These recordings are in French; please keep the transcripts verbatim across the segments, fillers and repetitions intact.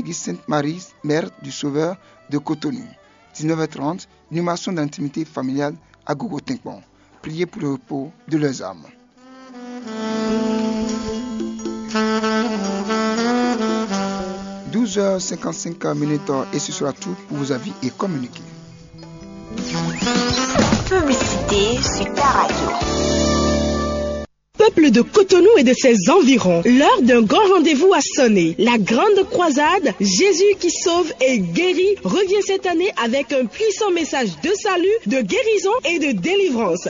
l'église Sainte-Marie, Mère du Sauveur de Cotonou. dix-neuf heures trente, inhumation d'intimité familiale à Gogo-Tinkpon. Priez pour le repos de leurs âmes. douze heures cinquante-cinq minutes et ce sera tout pour vos avis et communiquer. Publicité sur ta radio. Peuple de Cotonou et de ses environs, l'heure d'un grand rendez-vous a sonné. La grande croisade, Jésus qui sauve et guérit, revient cette année avec un puissant message de salut, de guérison et de délivrance.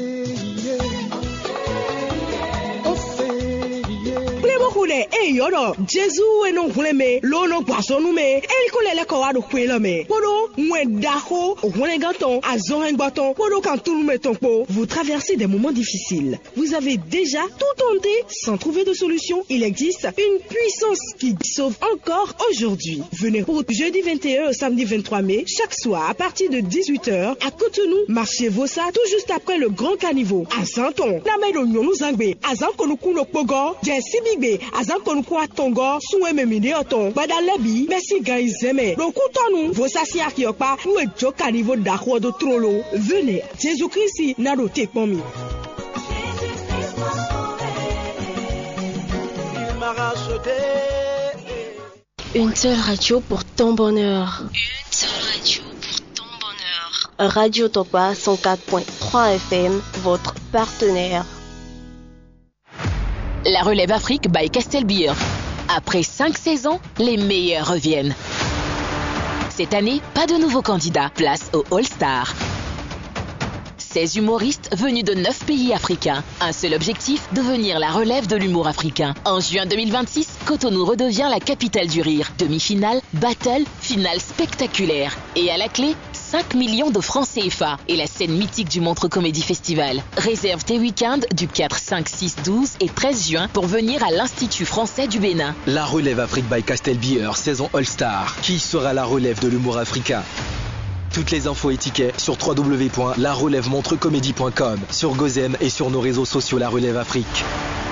Hey yodo, Jésus et non vouleme, l'ono poisson me, el kolele kawado kwelame. Podo, mwen daho, ouene ganton, azon en baton, podo quand tout me tompo. Vous traversez des moments difficiles. Vous avez déjà tout tenté sans trouver de solution. Il existe une puissance qui sauve encore aujourd'hui. Venez pour jeudi vingt et un au samedi vingt-trois mai, chaque soir à partir de dix-huit heures à Cotonou, marché Vossa, tout juste après le Grand Caniveau. À Santon, la main de Nyonou Zangbe, à Zankonuku no Pogo, Jesse Bigbe, Azan konukwa tongo suwe memide oton badalebi merci gaizeme donc utonu vosasi akiopa nous joka niveau d'akwa de trolo venez Jésus-Christ na do te pomi. Une seule radio pour ton bonheur. Une seule radio pour ton bonheur. Radio Tokwa cent quatre point trois F M, votre partenaire. La relève Afrique by Castelbeer. Après cinq saisons, les meilleurs reviennent. Cette année, pas de nouveaux candidats, place au All-Star. seize humoristes venus de neuf pays africains. Un seul objectif, devenir la relève de l'humour africain. En juin deux mille vingt-six, Cotonou redevient la capitale du rire. Demi-finale, battle, finale spectaculaire. Et à la clé, cinq millions de francs C F A et la scène mythique du Montreux Comédie Festival. Réserve tes week-ends du quatre, cinq, six, douze et treize juin pour venir à l'Institut français du Bénin. La relève Afrique by Castelbeer, saison All-Star. Qui sera la relève de l'humour africain? Toutes les infos et tickets sur w w w point la relève montreux comédie point com, sur Gozen et sur nos réseaux sociaux La Relève Afrique.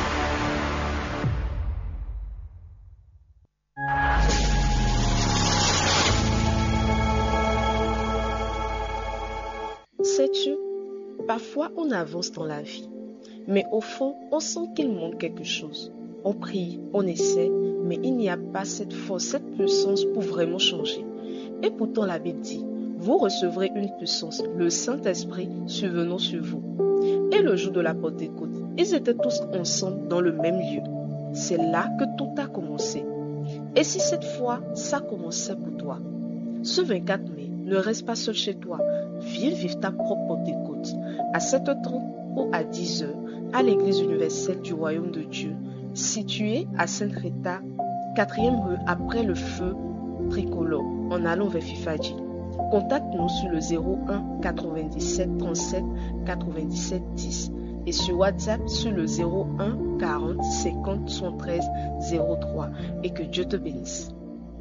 Sais-tu, parfois on avance dans la vie, mais au fond, on sent qu'il manque quelque chose. On prie, on essaie, mais il n'y a pas cette force, cette puissance pour vraiment changer. Et pourtant la Bible dit, vous recevrez une puissance, le Saint-Esprit survenant sur vous. Et le jour de la Pentecôte, ils étaient tous ensemble dans le même lieu. C'est là que tout a commencé. Et si cette fois, ça commençait pour toi? Ce vingt-quatre mai, ne reste pas seul chez toi. Viens vivre ta propre Pentecôte. À sept heures trente ou à dix heures, à l'église universelle du Royaume de Dieu, située à Sainte-Rita, quatrième rue après le feu tricolore, en allant vers Fifadji. Contacte-nous sur le zéro un quatre-vingt-dix-sept trente-sept quatre-vingt-dix-sept dix et sur WhatsApp sur le zéro un quarante cinquante soixante-treize zéro trois et que Dieu te bénisse.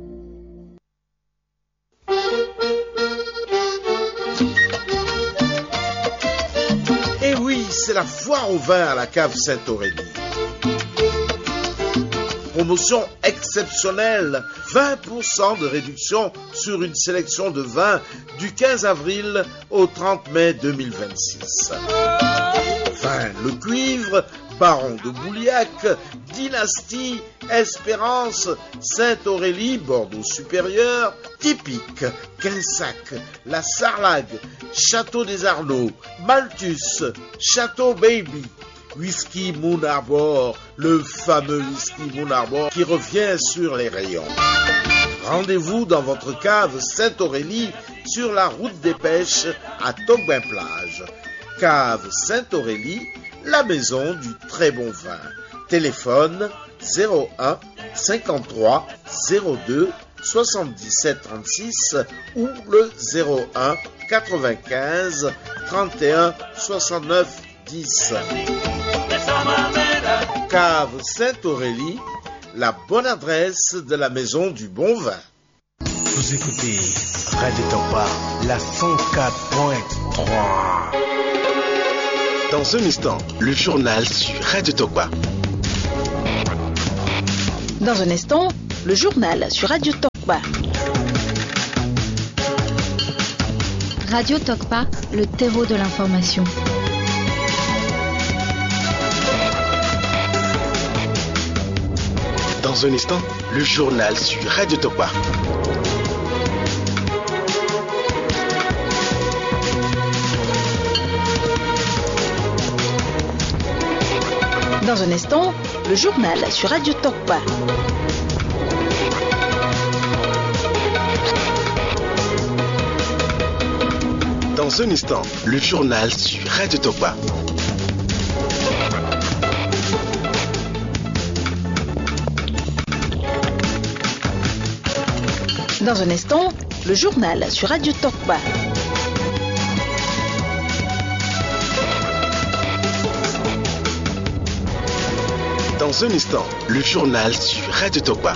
Et oui, c'est la foire au vin à la cave Sainte-Aurélie. Promotion exceptionnelle, vingt pour cent de réduction sur une sélection de vins du quinze avril au trente mai deux mille vingt-six. Vin Le Cuivre, Baron de Bouliac, Dynastie, Espérance, Sainte-Aurélie, Bordeaux Supérieur, Typique, Quinsac, La Sarlague, Château des Arnaud, Malthus, Château Baby, Whisky Moon Arbor, le fameux Whisky Moon Arbor qui revient sur les rayons. Rendez-vous dans votre cave Sainte-Aurélie sur la route des pêches à Togbin-Plage. Cave Sainte-Aurélie, la maison du très bon vin. Téléphone zéro un cinquante-trois zéro deux soixante-dix-sept trente-six ou le zéro un quatre-vingt-quinze trente et un soixante-neuf dix. Cave Sainte-Aurélie, la bonne adresse de la maison du bon vin. Vous écoutez Radio Tokwa, la cent quatre point trois. Dans un instant, le journal sur Radio Tokwa. Dans un instant, le journal sur Radio Tokwa. Tokpa. Radio Tokpa, le terreau de l'information. Dans un instant, le journal sur Radio Tokpa. Dans un instant, le journal sur Radio Tokpa. Dans un instant, le journal sur Radio Tokpa. Dans un instant, le journal sur Radio Tokpa. Dans un instant, le journal sur Radio Tokpa.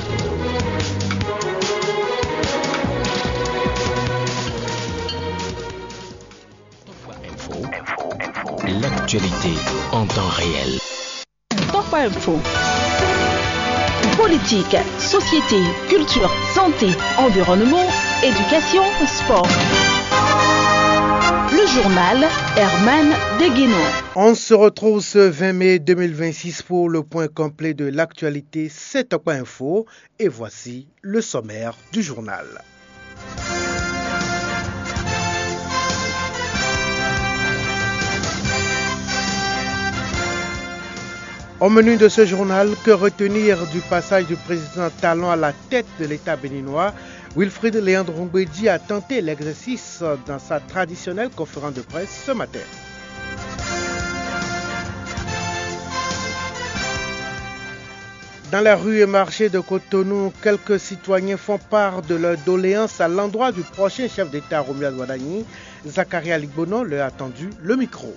L'actualité en temps réel. Tokpa Info. Politique, société, culture, santé, environnement, éducation, sport. Le journal Herman Degueno. On se retrouve ce vingt mai deux mille vingt-six pour le point complet de l'actualité, c'est Tokpa Info, et voici le sommaire du journal. Au menu de ce journal, que retenir du passage du président Talon à la tête de l'État béninois? Wilfried Léandre Ngoudi a tenté l'exercice dans sa traditionnelle conférence de presse ce matin. Dans la rue et marché de Cotonou, quelques citoyens font part de leur doléance à l'endroit du prochain chef d'État Romuald Wadagni. Zakaria Ligbono leur a tendu le micro.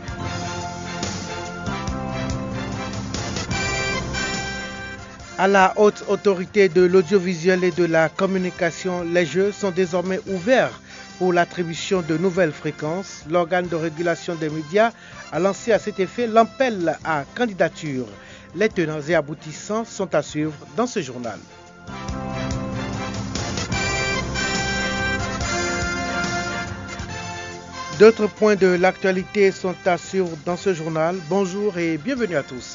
À la haute autorité de l'audiovisuel et de la communication, les jeux sont désormais ouverts pour l'attribution de nouvelles fréquences. L'organe de régulation des médias a lancé à cet effet l'appel à candidature. Les tenants et aboutissants sont à suivre dans ce journal. D'autres points de l'actualité sont à suivre dans ce journal. Bonjour et bienvenue à tous.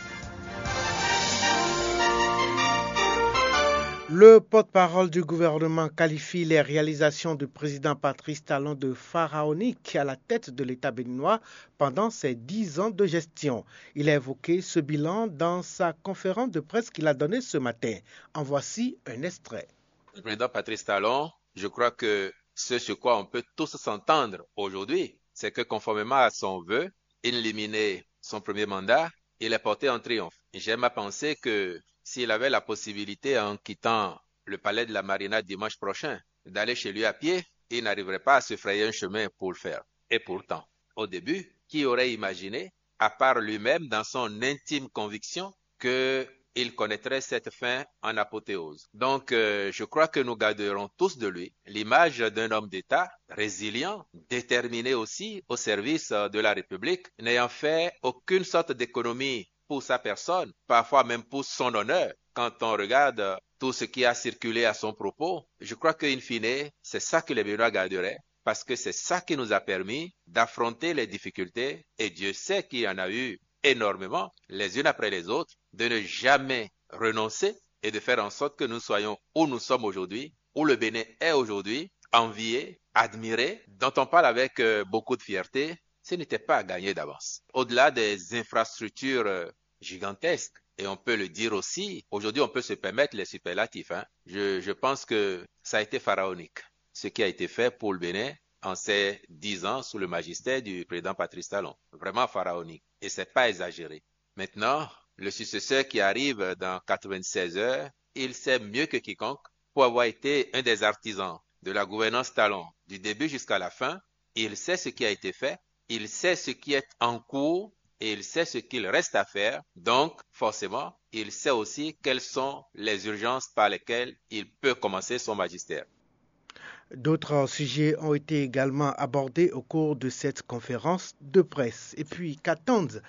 Le porte-parole du gouvernement qualifie les réalisations du président Patrice Talon de pharaoniques à la tête de l'État béninois pendant ses dix ans de gestion. Il a évoqué ce bilan dans sa conférence de presse qu'il a donnée ce matin. En voici un extrait. Le président Patrice Talon, je crois que ce sur quoi on peut tous s'entendre aujourd'hui, c'est que conformément à son vœu, éliminer son premier mandat, il est porté en triomphe. J'aime à penser que s'il avait la possibilité, en quittant le palais de la Marina dimanche prochain, d'aller chez lui à pied, il n'arriverait pas à se frayer un chemin pour le faire. Et pourtant, au début, qui aurait imaginé, à part lui-même, dans son intime conviction, qu'il connaîtrait cette fin en apothéose. Donc, euh, je crois que nous garderons tous de lui l'image d'un homme d'État résilient, déterminé aussi au service de la République, n'ayant fait aucune sorte d'économie pour sa personne, parfois même pour son honneur. Quand on regarde tout ce qui a circulé à son propos, je crois qu'in fine, c'est ça que les Béninois garderaient, parce que c'est ça qui nous a permis d'affronter les difficultés, et Dieu sait qu'il y en a eu énormément, les unes après les autres, de ne jamais renoncer et de faire en sorte que nous soyons où nous sommes aujourd'hui, où le Bénin est aujourd'hui, envié, admiré, dont on parle avec euh, beaucoup de fierté. Ce n'était pas à gagner d'avance. Au-delà des infrastructures euh, gigantesques, et on peut le dire aussi, aujourd'hui on peut se permettre les superlatifs. Hein. Je, je pense que ça a été pharaonique, ce qui a été fait pour le Bénin en ces dix ans sous le magistère du président Patrice Talon. Vraiment pharaonique. Et c'est pas exagéré. Maintenant, le successeur qui arrive dans quatre-vingt-seize heures, il sait mieux que quiconque, pour avoir été un des artisans de la gouvernance Talon du début jusqu'à la fin, il sait ce qui a été fait, il sait ce qui est en cours et il sait ce qu'il reste à faire. Donc, forcément, il sait aussi quelles sont les urgences par lesquelles il peut commencer son magistère. D'autres sujets ont été également abordés au cours de cette conférence de presse. Et puis, qu'attendent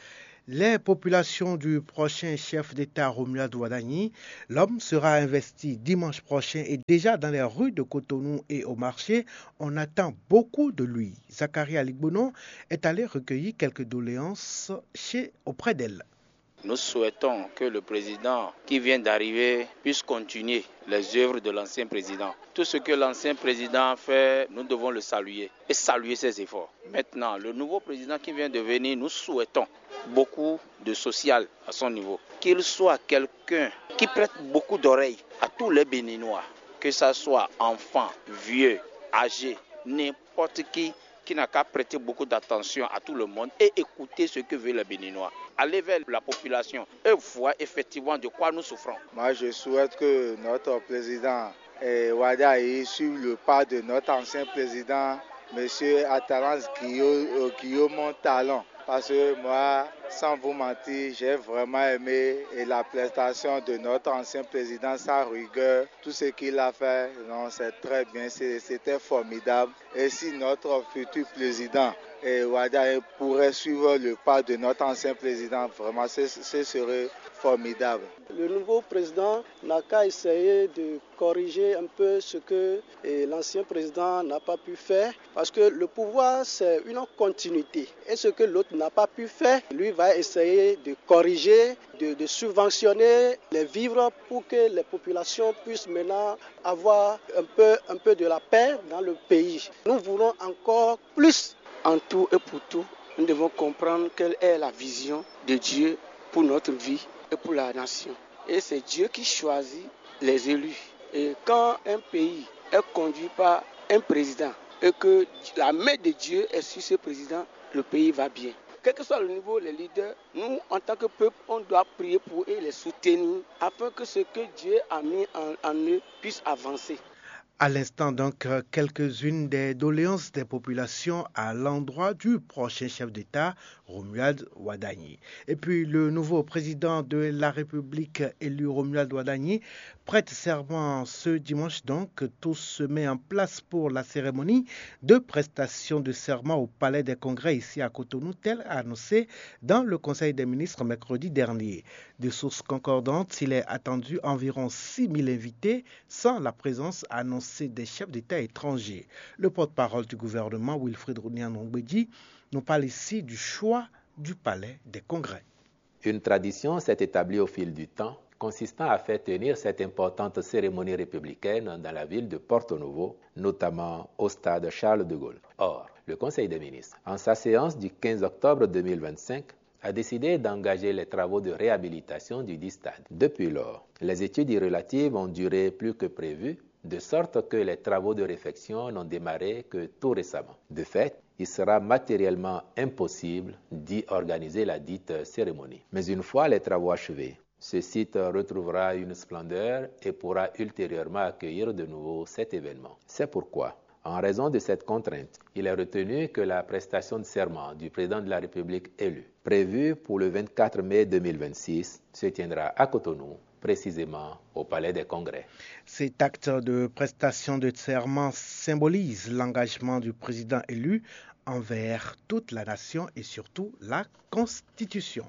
Les populations du prochain chef d'État Romuald Wadagni, l'homme sera investi dimanche prochain et déjà dans les rues de Cotonou et au marché, on attend beaucoup de lui. Zachary Aligbono est allé recueillir quelques doléances chez, auprès d'elle. Nous souhaitons que le président qui vient d'arriver puisse continuer les œuvres de l'ancien président. Tout ce que l'ancien président a fait, nous devons le saluer et saluer ses efforts. Maintenant, le nouveau président qui vient de venir, nous souhaitons beaucoup de social à son niveau. Qu'il soit quelqu'un qui prête beaucoup d'oreilles à tous les Béninois, que ce soit enfants, vieux, âgés, n'importe qui. qui n'a qu'à prêter beaucoup d'attention à tout le monde et écouter ce que veulent les Béninois. Aller vers la population et voir effectivement de quoi nous souffrons. Moi, je souhaite que notre président eh, Wadagni suive le pas de notre ancien président, M. Attalance Guillaume Talon. Parce que moi, sans vous mentir, j'ai vraiment aimé la prestation de notre ancien président, sa rigueur, tout ce qu'il a fait, non, c'est très bien, c'était formidable. Et si notre futur président eh, Wadagni pourrait suivre le pas de notre ancien président, vraiment, ce serait formidable. Le nouveau président n'a qu'à essayer de corriger un peu ce que eh, l'ancien président n'a pas pu faire, parce que le pouvoir, c'est une continuité. Et ce que l'autre n'a pas pu faire, lui va essayer de corriger, de, de subventionner les vivres pour que les populations puissent maintenant avoir un peu, un peu de la paix dans le pays. Nous voulons encore plus. En tout et pour tout, nous devons comprendre quelle est la vision de Dieu pour notre vie et pour la nation. Et c'est Dieu qui choisit les élus. Et quand un pays est conduit par un président et que la main de Dieu est sur ce président, le pays va bien. Quel que soit le niveau, les leaders, nous, en tant que peuple, on doit prier pour eux et les soutenir afin que ce que Dieu a mis en, en eux puisse avancer. À l'instant, donc, quelques-unes des doléances des populations à l'endroit du prochain chef d'État, Romuald Wadagni. Et puis, le nouveau président de la République élu, Romuald Wadagni, prête serment ce dimanche. Donc, tout se met en place pour la cérémonie de prestation de serment au Palais des Congrès ici à Cotonou, tel annoncé dans le Conseil des ministres mercredi dernier. De sources concordantes, il est attendu environ six mille invités sans la présence annoncée des chefs d'État étrangers. Le porte-parole du gouvernement, Wilfred Onyangongbedi, nous parle ici du choix du Palais des Congrès. Une tradition s'est établie au fil du temps, consistant à faire tenir cette importante cérémonie républicaine dans la ville de Porto Novo, notamment au stade Charles de Gaulle. Or, le Conseil des ministres, en sa séance du quinze octobre deux mille vingt-cinq, a décidé d'engager les travaux de réhabilitation du dit stade. Depuis lors, les études y relatives ont duré plus que prévu, de sorte que les travaux de réfection n'ont démarré que tout récemment. De fait, il sera matériellement impossible d'y organiser la dite cérémonie. Mais une fois les travaux achevés, ce site retrouvera une splendeur et pourra ultérieurement accueillir de nouveau cet événement. C'est pourquoi, en raison de cette contrainte, il est retenu que la prestation de serment du président de la République élu, prévue pour le vingt-quatre mai deux mille vingt-six, se tiendra à Cotonou, précisément au Palais des Congrès. Cet acte de prestation de serment symbolise l'engagement du président élu envers toute la nation et surtout la Constitution.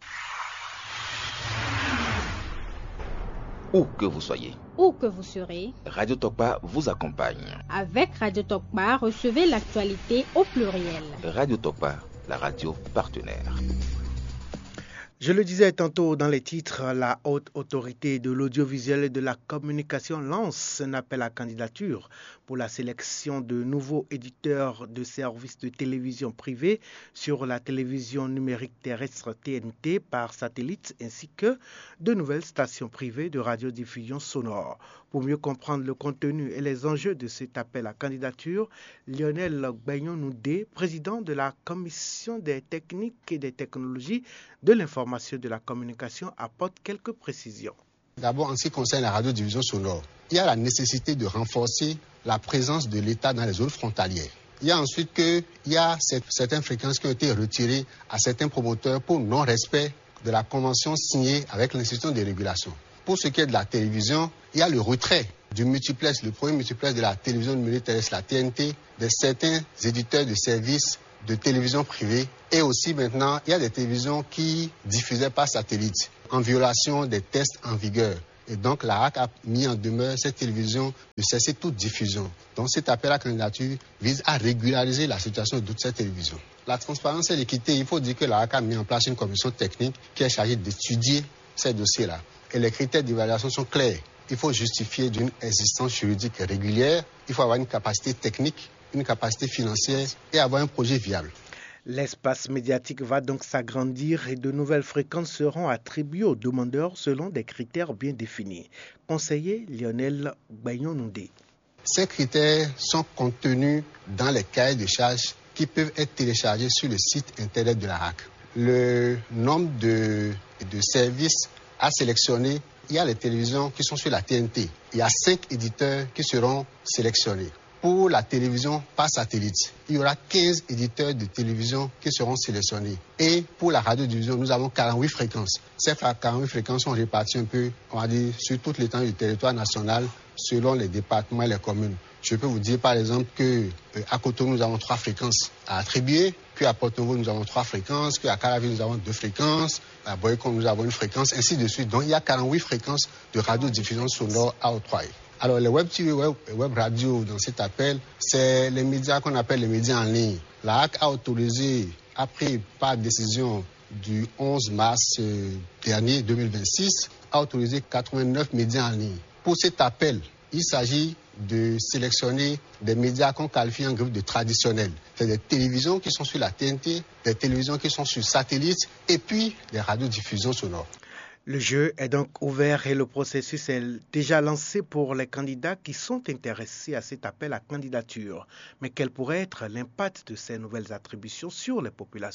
Où que vous soyez, où que vous serez, Radio Tokpa vous accompagne. Avec Radio Tokpa, recevez l'actualité au pluriel. Radio Tokpa, la radio partenaire. Je le disais tantôt dans les titres, la haute autorité de l'audiovisuel et de la communication lance un appel à candidature pour la sélection de nouveaux éditeurs de services de télévision privés sur la télévision numérique terrestre T N T par satellite ainsi que de nouvelles stations privées de radiodiffusion sonore. Pour mieux comprendre le contenu et les enjeux de cet appel à candidature, Lionel Bagnon-Noudé, président de la Commission des techniques et des technologies de l'information et de la communication, apporte quelques précisions. D'abord, en ce qui concerne la radiodiffusion sonore, il y a la nécessité de renforcer la présence de l'État dans les zones frontalières. Il y a ensuite qu'il y a certaines fréquences qui ont été retirées à certains promoteurs pour non-respect de la convention signée avec l'institution de régulation. Pour ce qui est de la télévision, il y a le retrait du multiplex, le premier multiplex de la télévision numérique terrestre, la T N T, de certains éditeurs de services de télévision privée et aussi maintenant, il y a des télévisions qui diffusaient par satellite en violation des tests en vigueur. Et donc, la R A C a mis en demeure cette télévision de cesser toute diffusion. Donc, cet appel à candidature vise à régulariser la situation de toutes ces télévisions. La transparence et l'équité, il faut dire que la R A C a mis en place une commission technique qui est chargée d'étudier ces dossiers-là. Et les critères d'évaluation sont clairs. Il faut justifier d'une existence juridique régulière, il faut avoir une capacité technique, une capacité financière et avoir un projet viable. L'espace médiatique va donc s'agrandir et de nouvelles fréquences seront attribuées aux demandeurs selon des critères bien définis. Conseiller Lionel Bagnon-Noundé. Ces critères sont contenus dans les cahiers de charges qui peuvent être téléchargés sur le site internet de la R A C. Le nombre de, de services à sélectionner, il y a les télévisions qui sont sur la T N T. Il y a cinq éditeurs qui seront sélectionnés. Pour la télévision par satellite, il y aura quinze éditeurs de télévision qui seront sélectionnés. Et pour la radiodiffusion, nous avons quarante-huit fréquences. Ces quarante-huit fréquences sont réparties un peu, on va dire, sur toute l'étendue du territoire national, selon les départements et les communes. Je peux vous dire par exemple qu'à euh, Cotonou, nous avons trois fréquences à attribuer, qu'à Porto-Novo, nous avons trois fréquences, qu'à Caravi, nous avons deux fréquences, à Boycon, nous avons une fréquence, ainsi de suite. Donc il y a quarante-huit fréquences de radiodiffusion sonore à octroyer. Alors, les web T V, web, web radio, dans cet appel, c'est les médias qu'on appelle les médias en ligne. La R A C a autorisé, après par décision du onze mars euh, dernier, deux mille vingt-six, a autorisé quatre-vingt-neuf médias en ligne. Pour cet appel, il s'agit de sélectionner des médias qu'on qualifie en groupe de traditionnels. C'est des télévisions qui sont sur la T N T, des télévisions qui sont sur satellite et puis des radiodiffusions sonores. Le jeu est donc ouvert et le processus est déjà lancé pour les candidats qui sont intéressés à cet appel à candidature. Mais quel pourrait être l'impact de ces nouvelles attributions sur les populations ?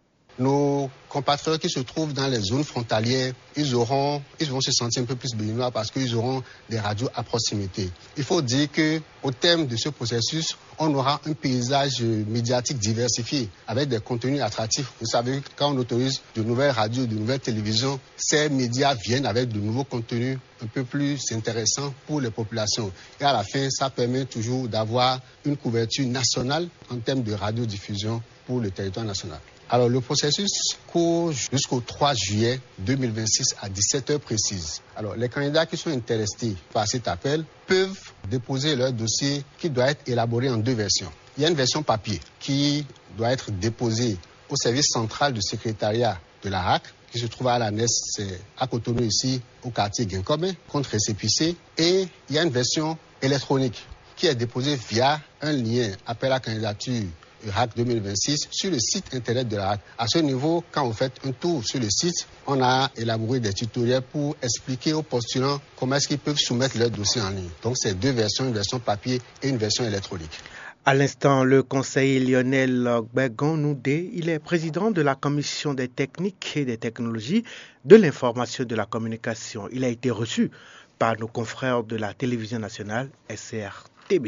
Nos compatriotes qui se trouvent dans les zones frontalières, ils, auront, ils vont se sentir un peu plus béninois parce qu'ils auront des radios à proximité. Il faut dire qu'au terme de ce processus, on aura un paysage médiatique diversifié avec des contenus attractifs. Vous savez, quand on autorise de nouvelles radios, de nouvelles télévisions, ces médias viennent avec de nouveaux contenus un peu plus intéressants pour les populations. Et à la fin, ça permet toujours d'avoir une couverture nationale en termes de radiodiffusion pour le territoire national. Alors, le processus court jusqu'au trois juillet deux mille vingt-six à dix-sept heures précises. Alors, les candidats qui sont intéressés par cet appel peuvent déposer leur dossier qui doit être élaboré en deux versions. Il y a une version papier qui doit être déposée au service central du secrétariat de la R A C, qui se trouve à la N E S, c'est à Cotonou ici, au quartier Guinkomé, contre récépissé. Et il y a une version électronique qui est déposée via un lien appel à candidature R A C deux mille vingt-six sur le site internet de la R A C. À ce niveau, quand vous faites un tour sur le site, on a élaboré des tutoriels pour expliquer aux postulants comment est-ce qu'ils peuvent soumettre leur dossier en ligne. Donc c'est deux versions, une version papier et une version électronique. À l'instant, le conseiller Lionel Bagnon-Noundé, il est président de la commission des techniques et des technologies de l'information et de la communication. Il a été reçu par nos confrères de la télévision nationale S R T B.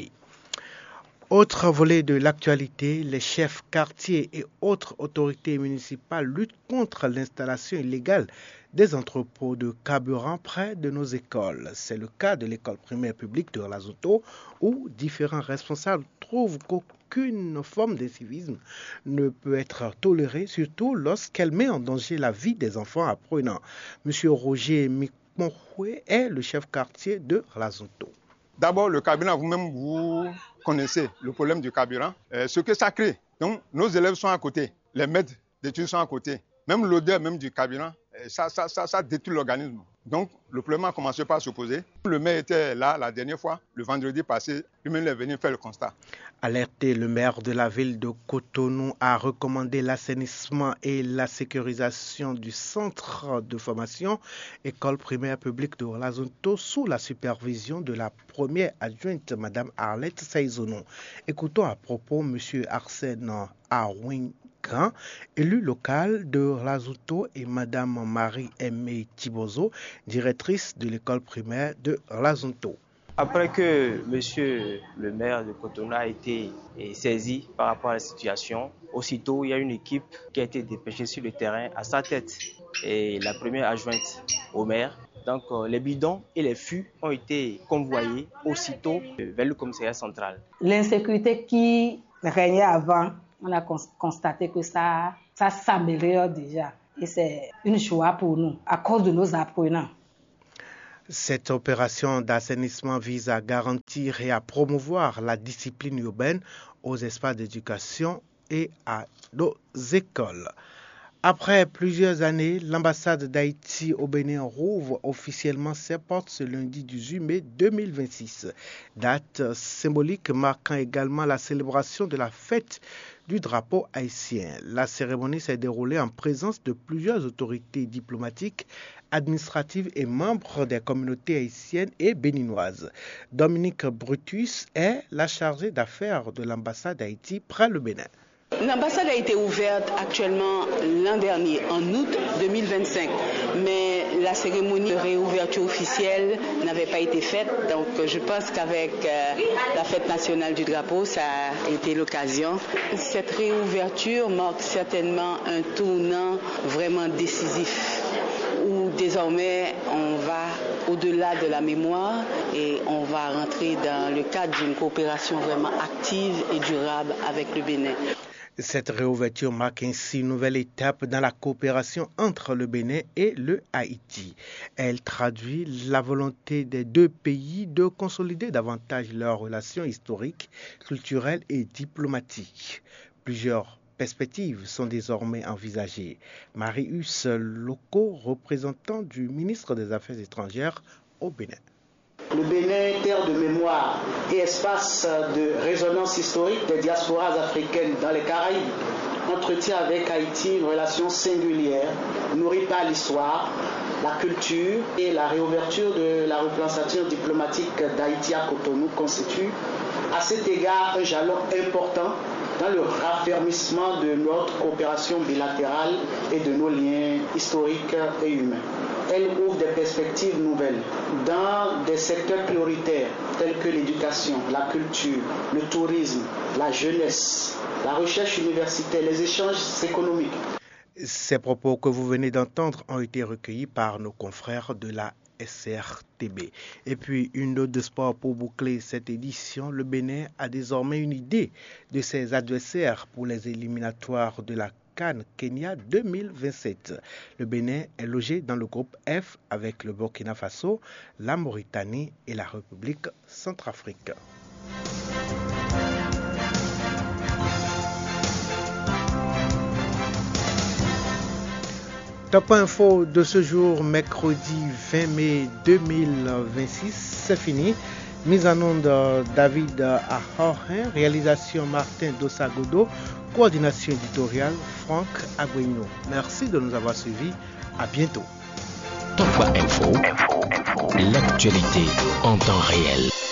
Autre volet de l'actualité, les chefs quartiers et autres autorités municipales luttent contre l'installation illégale des entrepôts de carburant près de nos écoles. C'est le cas de l'école primaire publique de Lazunto où différents responsables trouvent qu'aucune forme d'incivisme ne peut être tolérée, surtout lorsqu'elle met en danger la vie des enfants apprenants. Monsieur Roger Mikmonhoué est le chef quartier de Lazunto. D'abord, le carburant, vous-même, vous connaissez le problème du carburant, euh, ce que ça crée. Donc, nos élèves sont à côté, les maîtres d'études sont à côté. Même l'odeur même du carburant, ça, ça, ça, ça détruit l'organisme. Donc, le problème a commencé par se poser. Le maire était là la dernière fois, le vendredi passé, lui-même est venu faire le constat. Alerté, le maire de la ville de Cotonou a recommandé l'assainissement et la sécurisation du centre de formation école primaire publique de Lazunto sous la supervision de la première adjointe, Mme Arlette Saizono. Écoutons à propos M. Arsène Arwin Grand, élu local de Lazunto, et Mme Marie-Aimée Thibozo, directrice de l'école primaire de Lazunto. Après que monsieur le maire de Cotonou a été saisi par rapport à la situation, aussitôt il y a une équipe qui a été dépêchée sur le terrain à sa tête et la première adjointe au maire. Donc les bidons et les fûts ont été convoyés aussitôt vers le commissariat central. L'insécurité qui régnait avant on a constaté que ça, ça s'améliore déjà. Et c'est une joie pour nous, à cause de nos apprenants. Cette opération d'assainissement vise à garantir et à promouvoir la discipline urbaine aux espaces d'éducation et à nos écoles. Après plusieurs années, l'ambassade d'Haïti au Bénin rouvre officiellement ses portes ce lundi dix-huit mai deux mille vingt-six. Date symbolique marquant également la célébration de la fête du drapeau haïtien. La cérémonie s'est déroulée en présence de plusieurs autorités diplomatiques, administratives et membres des communautés haïtiennes et béninoises. Dominique Brutus est la chargée d'affaires de l'ambassade d'Haïti près le Bénin. L'ambassade a été ouverte actuellement l'an dernier, en août deux mille vingt-cinq, mais la cérémonie de réouverture officielle n'avait pas été faite, donc je pense qu'avec euh, la fête nationale du drapeau, ça a été l'occasion. Cette réouverture marque certainement un tournant vraiment décisif, où désormais on va au-delà de la mémoire et on va rentrer dans le cadre d'une coopération vraiment active et durable avec le Bénin. Cette réouverture marque ainsi une nouvelle étape dans la coopération entre le Bénin et le Haïti. Elle traduit la volonté des deux pays de consolider davantage leurs relations historiques, culturelles et diplomatiques. Plusieurs perspectives sont désormais envisagées. Marius Loco, représentant du ministre des Affaires étrangères au Bénin. Le Bénin, terre de mémoire et espace de résonance historique des diasporas africaines dans les Caraïbes, entretient avec Haïti une relation singulière, nourrie par l'histoire, la culture et la réouverture de la représentation diplomatique d'Haïti à Cotonou constitue à cet égard un jalon important dans le raffermissement de notre coopération bilatérale et de nos liens historiques et humains. Elle ouvre des perspectives nouvelles dans des secteurs prioritaires tels que l'éducation, la culture, le tourisme, la jeunesse, la recherche universitaire, les échanges économiques. Ces propos que vous venez d'entendre ont été recueillis par nos confrères de la S R T B. Et puis, une note de sport pour boucler cette édition. Le Bénin a désormais une idée de ses adversaires pour les éliminatoires de la CAN Kenya deux mille vingt-sept. Le Bénin est logé dans le groupe F avec le Burkina Faso, la Mauritanie et la République centrafricaine. Top info de ce jour, mercredi vingt mai deux mille vingt-six, c'est fini. Mise en onde David Ahorin, réalisation Martin Dossagodo, coordination éditoriale Franck Aguino. Merci de nous avoir suivis. À bientôt. Top Info, l'actualité en temps réel.